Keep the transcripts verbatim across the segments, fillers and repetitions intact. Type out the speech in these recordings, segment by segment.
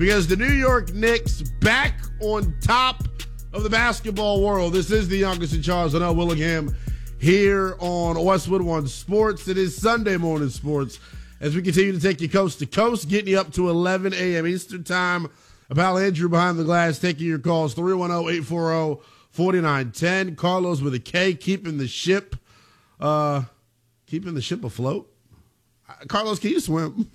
Because the New York Knicks back on top of the basketball world. This is the youngest in Charles and L. Willingham here on Westwood One Sports. It is Sunday morning sports as we continue to take you coast to coast, getting you up to eleven a.m. Eastern time. Pal Andrew behind the glass taking your calls, three one zero, eight four zero, four nine one zero. Carlos with a K, keeping the ship, uh, keeping the ship afloat. Carlos, can you swim?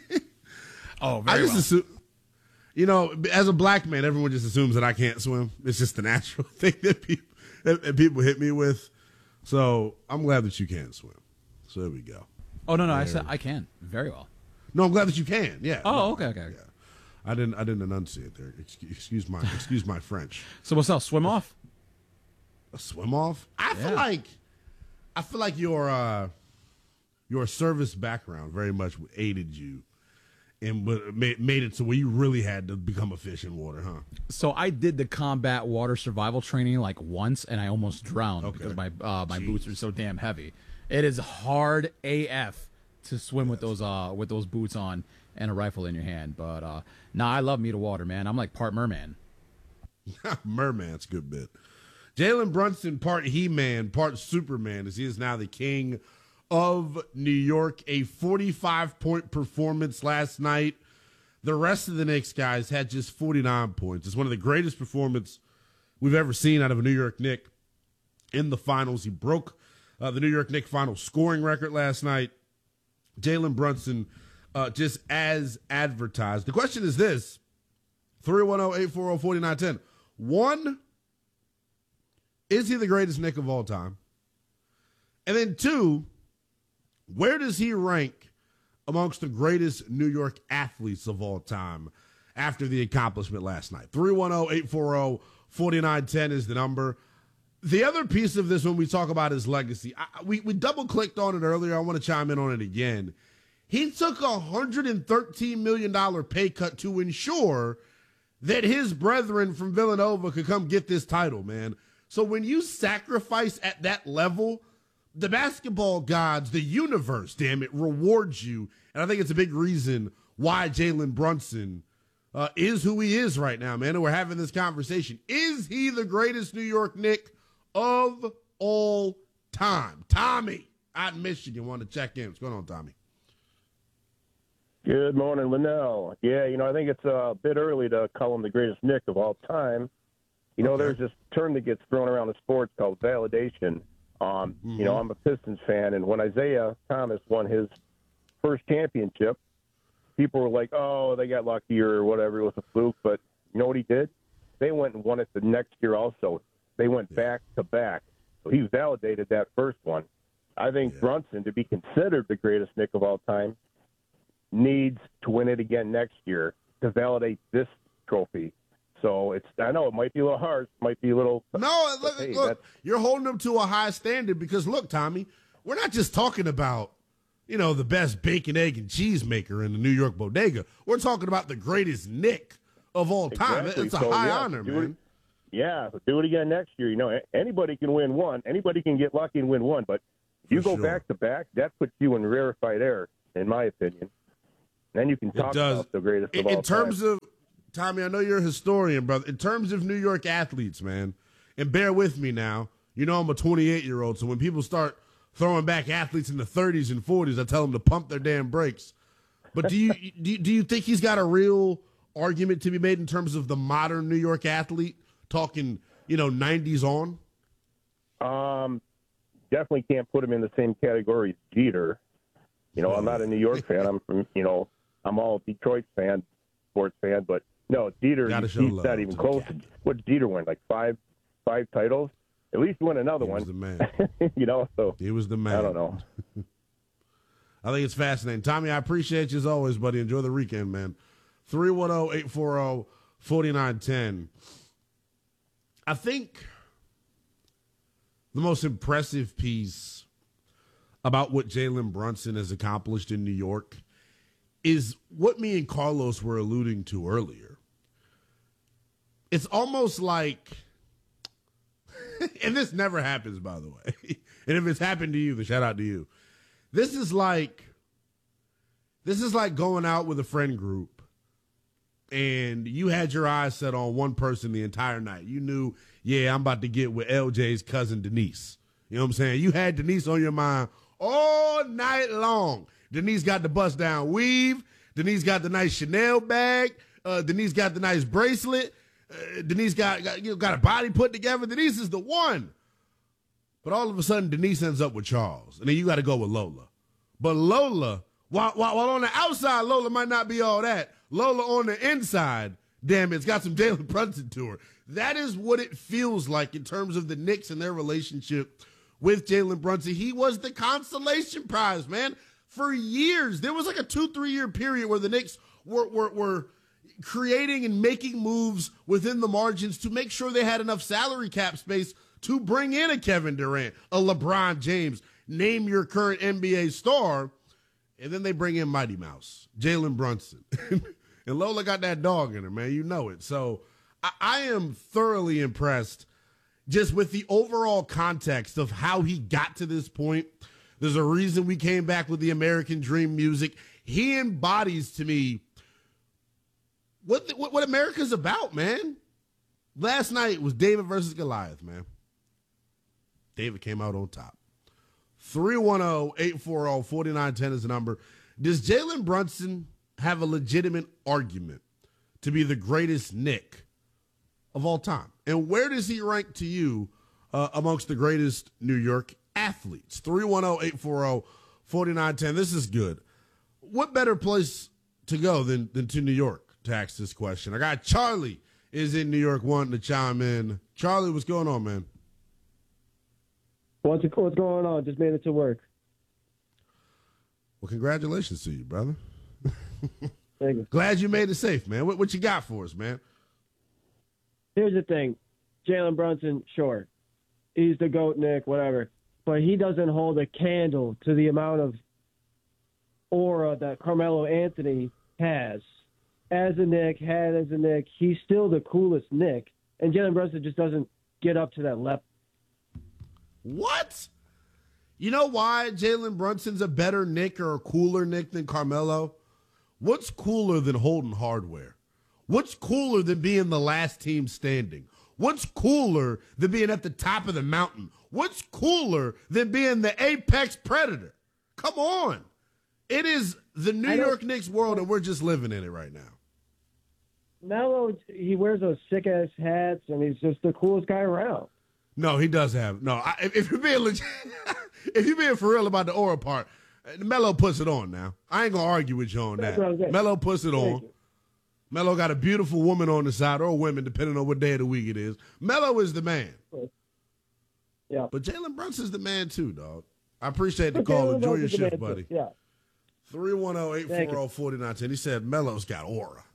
Oh, very I just well. assume, you know, as a black man, everyone just assumes that I can't swim. It's just the natural thing that people, that people hit me with. So I'm glad that you can swim. So there we go. Oh no, no, I There. said I can very well. No, I'm glad that you can. Yeah. Oh, No, okay, okay. Yeah. I didn't. I didn't enunciate there. Excuse, excuse my. Excuse my French. So what's else? Swim off? A swim off. I Yeah. feel like. I feel like your uh, your service background very much aided you, and made made it to where you really had to become a fish in water, huh? So I did the combat water survival training like once, and I almost drowned Okay. because my uh, my Jeez. boots are so damn heavy. It is hard A F to swim with those uh with those boots on and a rifle in your hand. But uh, nah, I love me to water, man. I'm like part merman. Merman's a good bit. Jalen Brunson, part He-Man, part Superman, as he is now the king of New York. A forty-five point performance last night. The rest of the Knicks guys had just forty-nine points. It's one of the greatest performances we've ever seen out of a New York Knick in the finals. He broke uh, the New York Knicks final scoring record last night. Jalen Brunson, uh, just as advertised. The question is this, three one zero, eight four zero, four nine one zero. One, is he the greatest Knick of all time? And then two, where does he rank amongst the greatest New York athletes of all time after the accomplishment last night? three one zero, eight four zero, four nine one zero is the number. The other piece of this when we talk about his legacy, I, we, we double-clicked on it earlier. I want to chime in on it again. He took a one hundred thirteen million dollars pay cut to ensure that his brethren from Villanova could come get this title, man. So when you sacrifice at that level, the basketball gods, the universe, damn it, rewards you. And I think it's a big reason why Jalen Brunson uh, is who he is right now, man. And we're having this conversation. Is he the greatest New York Knick of all time? Tommy out in Michigan wanted to check in. What's going on, Tommy? Good morning, Linnell. Yeah, you know, I think it's a bit early to call him the greatest Knick of all time. You know, Okay. there's this term that gets thrown around in sports called validation. Um, Mm-hmm. You know, I'm a Pistons fan, and when Isaiah Thomas won his first championship, people were like, oh, they got lucky or whatever, it was a fluke. But you know what he did? They went and won it the next year also. They went Yeah. back to back. So he validated that first one. I think Yeah. Brunson, to be considered the greatest Knick of all time, needs to win it again next year to validate this trophy. So it's, I know it might be a little harsh, might be a little. No, look, hey, look, that's- you're holding them to a high standard because, look, Tommy, we're not just talking about, you know, the best bacon, egg, and cheese maker in the New York bodega. We're talking about the greatest Knick of all time. Exactly. It's a So, high yeah, honor, do man. It, yeah, so do it again next year. You know, a- anybody can win one. Anybody can get lucky and win one. But if you For go sure. back to back, that puts you in rarefied air, in my opinion. Then you can It talk does. about the greatest In, of all in terms time. of, Tommy, I know you're a historian, brother. In terms of New York athletes, man, and bear with me now. You know I'm a twenty-eight-year-old, so when people start throwing back athletes in the thirties and forties, I tell them to pump their damn brakes. But do you do, you- do you think he's got a real argument to be made in terms of the modern New York athlete, talking, you know, nineties on? Um, definitely can't put him in the same category as Jeter. You know, I'm not a New York fan. I'm from, you know, I'm all Detroit fan, sports fan, but no, Jeter, Gotta he's, show he's love not to even the close. cat. What Jeter win? Like five, five titles? At least win another He was one. the man. You know, so He was the man. I don't know. I think it's fascinating. Tommy, I appreciate you as always, buddy. Enjoy the weekend, man. three one zero, eight four zero, four nine one zero. I think the most impressive piece about what Jalen Brunson has accomplished in New York is what me and Carlos were alluding to earlier. It's almost like, and this never happens, by the way, and if it's happened to you, then shout out to you. This is like, this is like going out with a friend group and you had your eyes set on one person the entire night. You knew, yeah, I'm about to get with L J's cousin Denise. You know what I'm saying? You had Denise on your mind all night long. Denise got the bust down weave. Denise got the nice Chanel bag. Uh, Denise got the nice bracelet. Uh, Denise got, got, you know, got a body put together. Denise is the one. But all of a sudden, Denise ends up with Charles. And then you got to go with Lola. But Lola, while, while, while on the outside, Lola might not be all that. Lola on the inside, damn it, it's got some Jalen Brunson to her. That is what it feels like in terms of the Knicks and their relationship with Jalen Brunson. He was the consolation prize, man. For years, there was like a two, three-year period where the Knicks were, were, were creating and making moves within the margins to make sure they had enough salary cap space to bring in a Kevin Durant, a LeBron James, name your current N B A star, and then they bring in Mighty Mouse, Jalen Brunson. And Lola got that dog in her, man. You know it. So I, I am thoroughly impressed just with the overall context of how he got to this point. There's a reason we came back with the American Dream music. He embodies to me what, the, what, what America's about, man. Last night was David versus Goliath, man. David came out on top. three one zero, eight four zero, four nine one zero is the number. Does Jalen Brunson have a legitimate argument to be the greatest Knick of all time? And where does he rank to you uh, amongst the greatest New York athletes? three one zero, eight four zero, four nine one zero. This is good. What better place to go than, than to New York to ask this question? I got Charlie is in New York wanting to chime in. Charlie, what's going on, man? What's, what's going on? Just made it to work. Well, congratulations to you, brother. Thank you. Glad you made it safe, man. What, what you got for us, man? Here's the thing. Jalen Brunson, sure. He's the GOAT, Nick, whatever. But he doesn't hold a candle to the amount of aura that Carmelo Anthony has. As a Knick, had as a Knick, he's still the coolest Knick. And Jalen Brunson just doesn't get up to that level. What? You know why Jalen Brunson's a better Knick or a cooler Knick than Carmelo? What's cooler than holding hardware? What's cooler than being the last team standing? What's cooler than being at the top of the mountain? What's cooler than being the apex predator? Come on. It is the New York Knicks world, and we're just living in it right now. Melo, he wears those sick-ass hats, and he's just the coolest guy around. No, he does have. No, I, if, if you're being legit, if you're being for real about the aura part, Melo puts it on now. I ain't going to argue with you on that. Melo puts it on. Melo got a beautiful woman on the side, or women, depending on what day of the week it is. Melo is the man. Yeah. But Jalen Brunson's the man too, dog. I appreciate the call. Enjoy your shift, buddy. Yeah. three one zero, eight four zero, four nine one zero. He said Melo's got aura.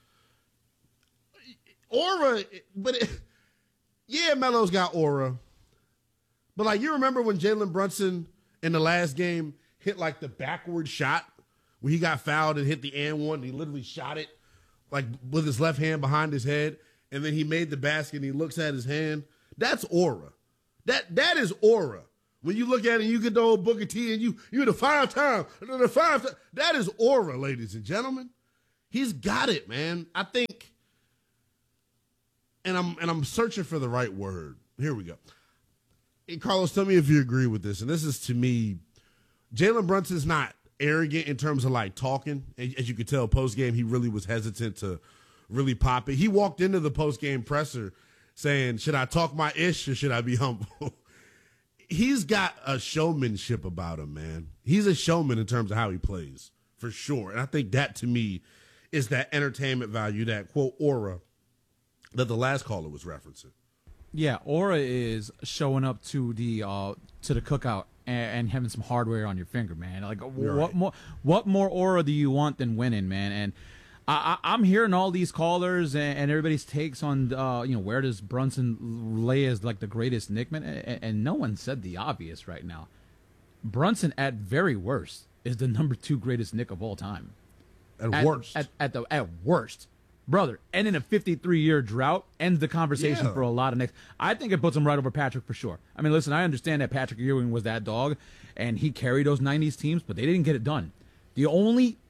Aura, but it, yeah, Melo's got aura. But like, you remember when Jalen Brunson in the last game hit like the backward shot where he got fouled and hit the and one, and he literally shot it like with his left hand behind his head, and then he made the basket and he looks at his hand. That's aura. That that is aura. When you look at it, and you get the old Booker T, and you you the five time, the five time. That is aura, ladies and gentlemen. He's got it, man. I think, and I'm and I'm searching for the right word. Here we go. Hey, Carlos, tell me if you agree with this. And this is, to me, Jalen Brunson's not arrogant in terms of like talking. As you could tell, post game, he really was hesitant to really pop it. He walked into the post game presser saying, "Should I talk my ish or should I be humble?" He's got a showmanship about him, man. He's a showman in terms of how he plays, for sure. And I think that, to me, is that entertainment value, that, quote, aura that the last caller was referencing. Yeah, aura is showing up to the uh, to the cookout and, and having some hardware on your finger, man. Like, You're what right. more what more aura do you want than winning, man? And I, I, I'm hearing all these callers and, and everybody's takes on, uh, you know, where does Brunson lay as like the greatest Knick, man? And, and no one said the obvious right now. Brunson, at very worst, is the number two greatest Knick of all time. At, At worst. at, at the at worst, brother. And in a fifty-three year drought, ends the conversation Yeah. for a lot of Knicks. I think it puts him right over Patrick for sure. I mean, listen, I understand that Patrick Ewing was that dog, and he carried those nineties teams, but they didn't get it done. The only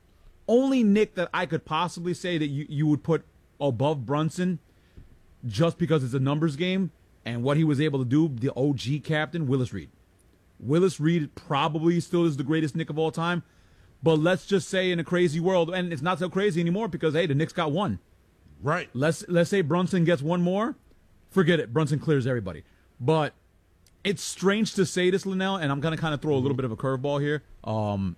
only Nick that I could possibly say that you, you would put above Brunson just because it's a numbers game and what he was able to do, the O G captain, Willis Reed. Willis Reed probably still is the greatest Knick of all time, but let's just say in a crazy world, and it's not so crazy anymore because, hey, the Knicks got one. Right. Let's let's say Brunson gets one more. Forget it. Brunson clears everybody. But it's strange to say this, Linnell, and I'm going to kind of throw a little bit of a curveball here. Um,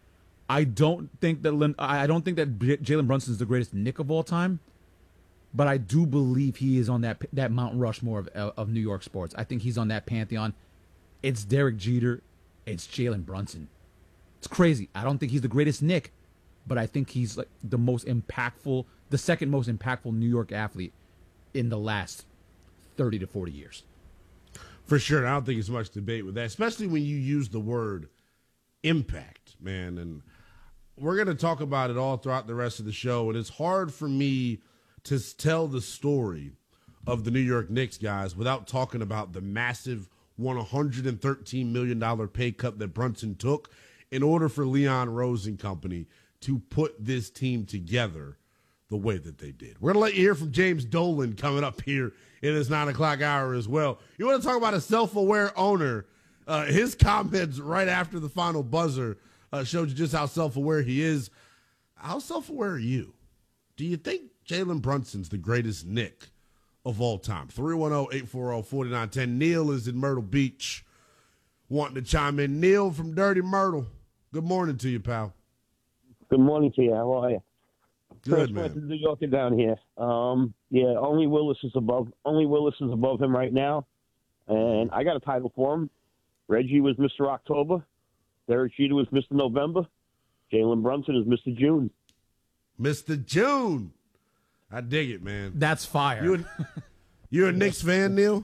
I don't think that Lin- I don't think that J- Jalen Brunson is the greatest Knick of all time, but I do believe he is on that that Mount Rushmore of, of New York sports. I think he's on that pantheon. It's Derek Jeter. It's Jalen Brunson. It's crazy. I don't think he's the greatest Knick, but I think he's like the most impactful, the second most impactful New York athlete in the last thirty to forty years. For sure. I don't think there's much debate with that, especially when you use the word impact, man. And we're going to talk about it all throughout the rest of the show. And it's hard for me to tell the story of the New York Knicks, guys, without talking about the massive one hundred thirteen million dollars pay cut that Brunson took in order for Leon Rose and company to put this team together the way that they did. We're going to let you hear from James Dolan coming up here in this nine o'clock hour as well. You want to talk about a self-aware owner? Uh, his comments right after the final buzzer uh, showed you just how self-aware he is. How self-aware are you? Do you think Jalen Brunson's the greatest Knick of all time? three one zero, eight four zero, four nine one zero. Neil is in Myrtle Beach wanting to chime in. Neil from Dirty Myrtle. Good morning to you, pal. Good morning to you. How are you? Good, First man. went to New York and down here. Um, yeah, only Willis is above. Only Willis is above him right now, and I got a title for him. Reggie was Mister October. Derek Jeter was Mister November. Jalen Brunson is Mister June. Mister June. I dig it, man. That's fire. You a, you a Knicks fan, Neil?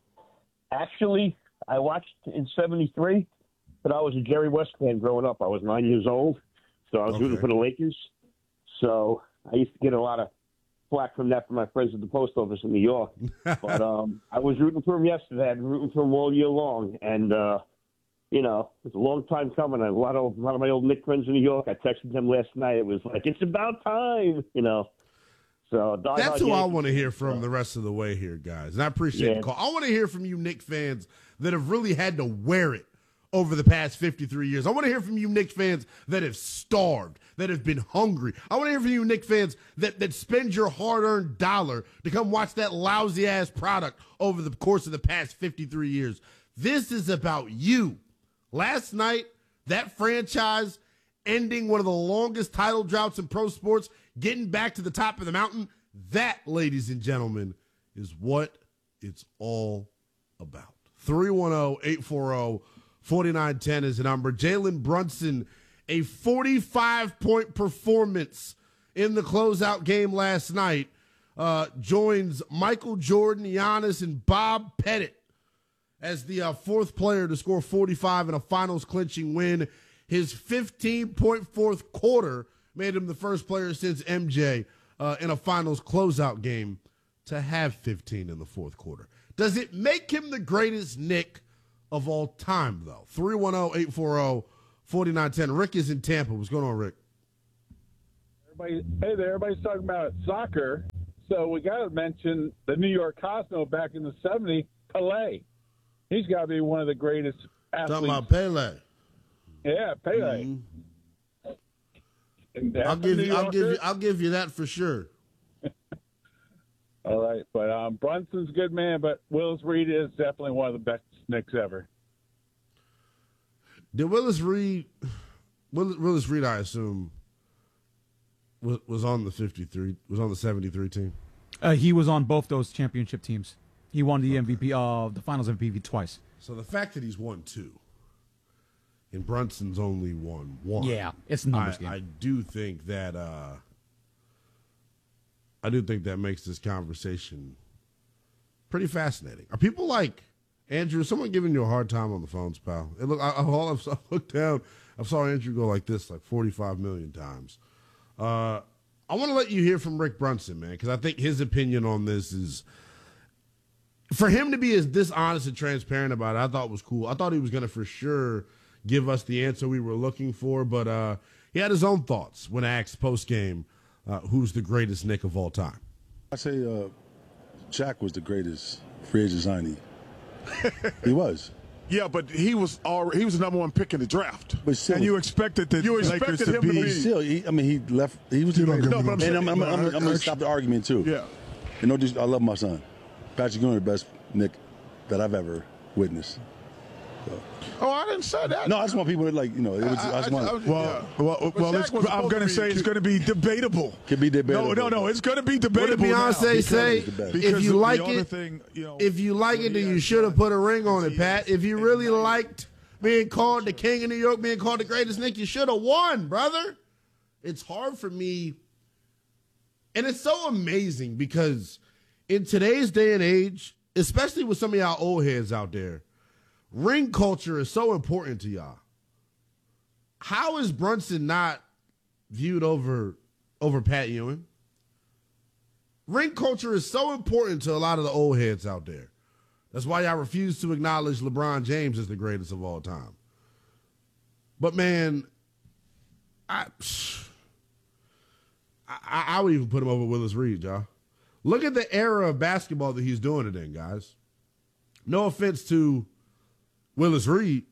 Actually, I watched in seventy-three, but I was a Jerry West fan growing up. I was nine years old, so I was Okay. rooting for the Lakers. So I used to get a lot of flack from that from my friends at the post office in New York. But um, I was rooting for him yesterday. I've been rooting for him all year long. And, uh, you know, it's a long time coming. I have a lot of, a lot of my old Knick friends in New York. I texted them last night. It was like, it's about time, you know. So That's who I want to hear from the rest of the way here, guys. And I appreciate Yeah. the call. I want to hear from you Knicks fans that have really had to wear it over the past fifty-three years. I want to hear from you Knicks fans that have starved, that have been hungry. I want to hear from you Knicks fans that, that spend your hard-earned dollar to come watch that lousy-ass product over the course of the past fifty-three years. This is about you. Last night, that franchise ending one of the longest title droughts in pro sports, getting back to the top of the mountain, that, ladies and gentlemen, is what it's all about. three one zero, eight four zero, four nine one zero is the number. Jalen Brunson, a forty-five point performance in the closeout game last night, uh, joins Michael Jordan, Giannis, and Bob Pettit as the uh, fourth player to score forty-five in a finals-clinching win. His fifteen-point fourth quarter made him the first player since M J uh, in a finals closeout game to have fifteen in the fourth quarter. Does it make him the greatest Knick of all time, though? three one zero, eight four zero, four nine one zero. Rick is in Tampa. What's going on, Rick? Everybody, hey there, everybody's talking about soccer. So we got to mention the New York Cosmo back in the seventies, Pelé. He's got to be one of the greatest athletes. Talking about Pele. Yeah, Pelé. Mm-hmm. And that's I'll a give New you. I'll give you. Yorker. I'll give you that for sure. All right, but um, Brunson's a good man, but Willis Reed is definitely one of the best Knicks ever. Did Willis Reed? Willis, Willis Reed, I assume, was was on the fifty-three. Was on the seventy-three team. Uh, he was on both those championship teams. He won the M V P, uh, the Finals M V P twice. So the fact that he's won two, and Brunson's only won one. Yeah, it's a numbers I, game. I do think that. Uh, I do think that makes this conversation pretty fascinating. Are people like Andrew? Is someone giving you a hard time on the phones, pal? It look, I, I, all I've, I looked down. I saw Andrew go like this like forty-five million times. Uh, I want to let you hear from Rick Brunson, man, because I think his opinion on this is, for him to be as this honest and transparent about it, I thought was cool. I thought he was going to for sure give us the answer we were looking for, but uh, He had his own thoughts when asked post-game uh, who's the greatest Knick of all time. I say uh, Shaq was the greatest free agent signee. He was. Yeah, but he was already, he was the number one pick in the draft. But still, and you expected the you Lakers expected to him be. to be. Still, he, I mean, he left. He was You the don't greatest. give me No, but I'm And saying- I'm, I'm, no, I'm, I'm, I- I'm going to stop the argument too. Yeah. You know, just, I love my son. Patrick Ewing, the best Knick that I've ever witnessed. Oh, I didn't say that. No, I just want people to like, you know, it was, I, just want. I- Well, Yeah. well, But well. Shaq It's, was I'm supposed going to to say be- it's going to be debatable. Could be debatable. No, no, no. It's going to be What did debatable. now. Beyonce say? Because of the If Because you the like other it, thing, you know, if you like it, then you should have put a ring on it, Pat. If you really liked being called the king of New York, being called the greatest Knick, you should have won, brother. It's hard for me, and it's so amazing because in today's day and age, especially with some of y'all old heads out there, ring culture is so important to y'all. How is Brunson not viewed over over Pat Ewing? Ring culture is so important to a lot of the old heads out there. That's why y'all refuse to acknowledge LeBron James as the greatest of all time. But man, I I, I would even put him over Willis Reed, y'all. Look at the era of basketball that he's doing it in, guys. No offense to Willis Reed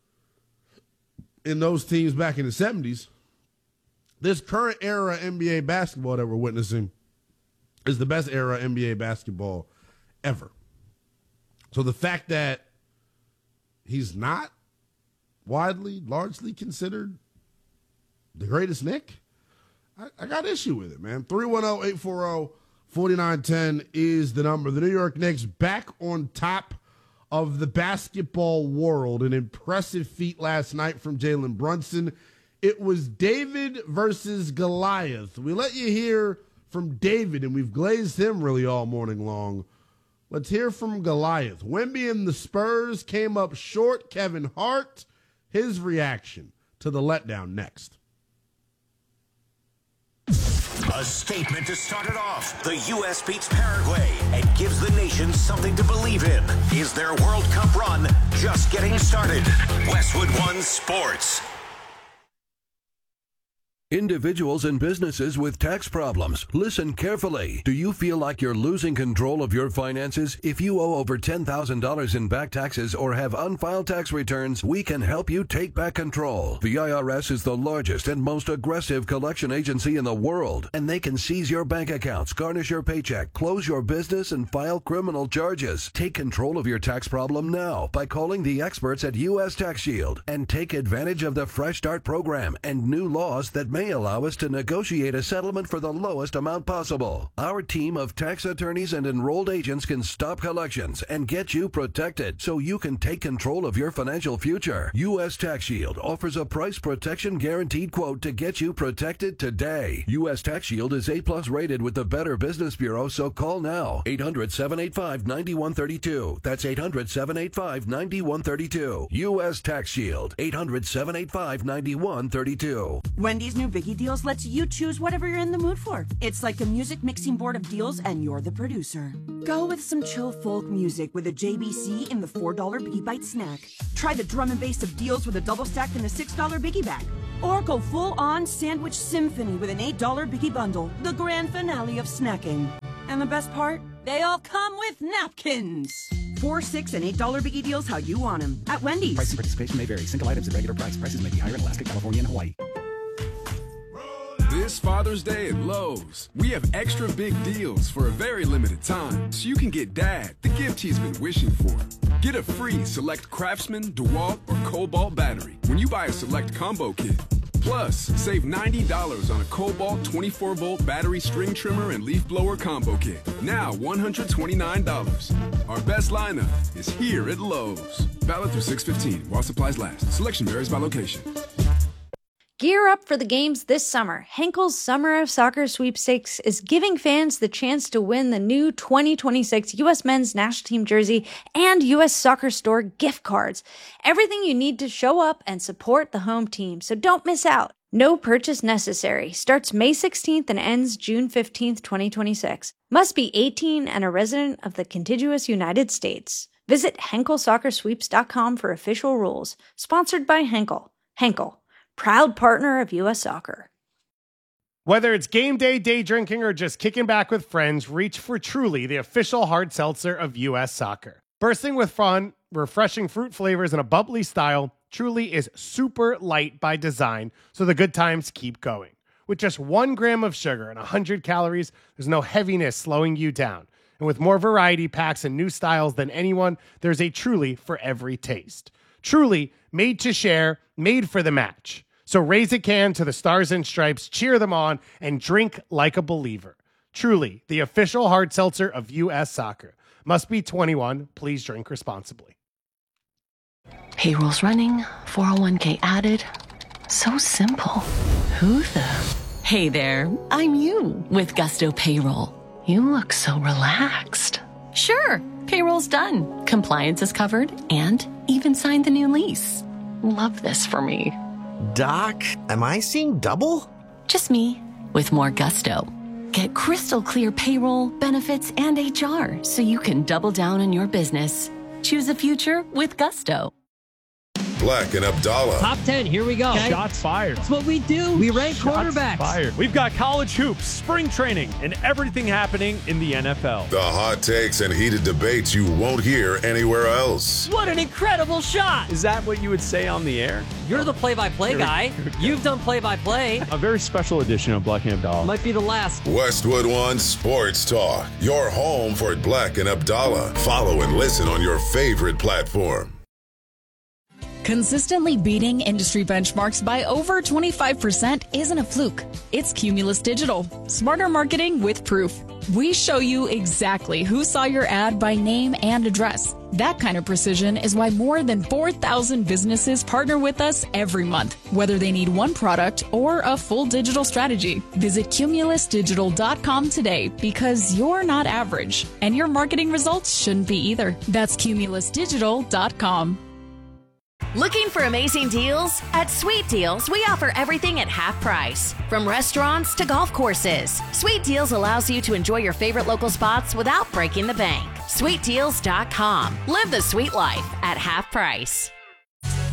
in those teams back in the seventies. This current era N B A basketball that we're witnessing is the best era N B A basketball ever. So the fact that he's not widely, largely considered the greatest Knick, I, I got issue with it, man. three one zero, eight four zero, four nine one zero is the number. The New York Knicks back on top of the basketball world. An impressive feat last night from Jalen Brunson. It was David versus Goliath. We let you hear from David, and we've glazed him really all morning long. Let's hear from Goliath. Wemby and the Spurs came up short. Kevin Hart, his reaction to the letdown next. A statement to start it off. The U S beats Paraguay and gives the nation something to believe in. Is their World Cup run just getting started? Westwood One Sports. Individuals and businesses with tax problems, listen carefully. Do you feel like you're losing control of your finances? If you owe over ten thousand dollars in back taxes or have unfiled tax returns, we can help you take back control. The I R S is the largest and most aggressive collection agency in the world, and they can seize your bank accounts, garnish your paycheck, close your business, and file criminal charges. Take control of your tax problem now by calling the experts at U S Tax Shield and take advantage of the Fresh Start program and new laws that may allow us to negotiate a settlement for the lowest amount possible. Our team of tax attorneys and enrolled agents can stop collections and get you protected so you can take control of your financial future. U S Tax Shield offers a price protection guaranteed quote to get you protected today. U S Tax Shield is A plus rated with the Better Business Bureau, so call now. eight hundred, seven eight five, nine one three two. That's eight hundred, seven eight five, nine one three two. U S Tax Shield. eight hundred, seven eight five, nine one three two. Wendy's new Biggie Deals lets you choose whatever you're in the mood for. It's like a music mixing board of deals and you're the producer. Go with some chill folk music with a J B C in the four dollar Biggie Bite snack. Try the drum and bass of deals with a double stack in the six dollar Biggie bag. Or go full-on sandwich symphony with an eight dollar Biggie bundle, the grand finale of snacking. And the best part? They all come with napkins. Four, six, and eight dollar Biggie Deals how you want them at Wendy's. Price and participation may vary. Single items at regular price. Prices may be higher in Alaska, California, and Hawaii. This Father's Day at Lowe's, we have extra big deals for a very limited time, so you can get Dad the gift he's been wishing for. Get a free Select Craftsman, DeWalt, or Cobalt battery when you buy a Select Combo Kit. Plus, save ninety dollars on a Cobalt twenty-four volt battery string trimmer and leaf blower combo kit. Now one hundred twenty-nine dollars. Our best lineup is here at Lowe's. Valid through six fifteen while supplies last. Selection varies by location. Gear up for the games this summer. Henkel's Summer of Soccer Sweepstakes is giving fans the chance to win the new twenty twenty-six U S Men's National Team jersey and U S Soccer Store gift cards. Everything you need to show up and support the home team, so don't miss out. No purchase necessary. Starts May sixteenth and ends June fifteenth, twenty twenty-six. Must be eighteen and a resident of the contiguous United States. Visit Henkel Soccer Sweeps dot com for official rules. Sponsored by Henkel. Henkel. proud partner of U S Soccer. Whether it's game day, day drinking, or just kicking back with friends, reach for Truly, the official hard seltzer of U S Soccer. Bursting with fun, refreshing fruit flavors, and a bubbly style, Truly is super light by design, so the good times keep going. With just one gram of sugar and one hundred calories, there's no heaviness slowing you down. And with more variety packs and new styles than anyone, there's a Truly for every taste. Truly, made to share, made for the match. So raise a can to the Stars and Stripes, cheer them on, and drink like a believer. Truly, the official hard seltzer of U S Soccer. Must be twenty-one. Please drink responsibly. Payroll's running, four oh one k added. So simple. Who the? Hey there, I'm you with Gusto Payroll. You look so relaxed. Sure, payroll's done. Compliance is covered and even signed the new lease. Love this for me. Doc, am I seeing double? Just me, with more gusto. Get crystal clear payroll, benefits, and H R so you can double down on your business. Choose a future with Gusto. Black and Abdallah. Top ten, here we go. Okay. Shots fired. That's what we do. We rank Shots quarterbacks. Fired. We've got college hoops, spring training, and everything happening in the N F L. The hot takes and heated debates you won't hear anywhere else. What an incredible shot. Is that what you would say on the air? You're the play-by-play guy. You've done play-by-play. A very special edition of Black and Abdallah. Might be the last. Westwood One Sports Talk. Your home for Black and Abdallah. Follow and listen on your favorite platform. Consistently beating industry benchmarks by over twenty-five percent isn't a fluke. It's Cumulus Digital. Smarter marketing with proof. We show you exactly who saw your ad by name and address. That kind of precision is why more than four thousand businesses partner with us every month, whether they need one product or a full digital strategy. Visit cumulus digital dot com today because you're not average, and your marketing results shouldn't be either. That's cumulus digital dot com. Looking for amazing deals? At Sweet Deals, we offer everything at half price. From restaurants to golf courses, Sweet Deals allows you to enjoy your favorite local spots without breaking the bank. sweet deals dot com. Live the sweet life at half price.